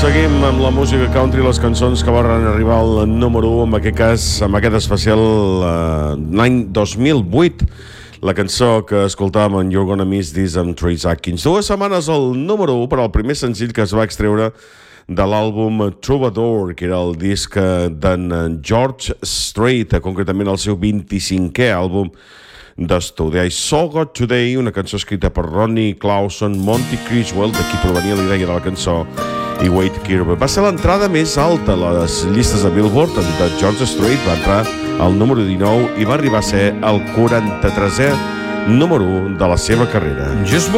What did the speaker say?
Seguim amb la música country, les cançons que van arribar al número 1, en aquest cas, amb aquest especial l'any 2008. La cançó que escoltàvem en You're Gonna Miss This amb Trace Atkins. 2 setmanes al número 1 per al primer senzill que es va extreure de l'àlbum Troubadour, que era el disc d'en George Strait, concretament el seu 25è àlbum d'estudi. I Saw God Today, una cançó escrita per Ronnie Clauson, Monty Criswell, de qui provenia l'idea de la cançó, i Wade Kirby. Va ser l'entrada més alta a les llistes de Billboard de George Strait, va entrar al número 19 i va arribar a ser el 43è número 1 de la seva carrera.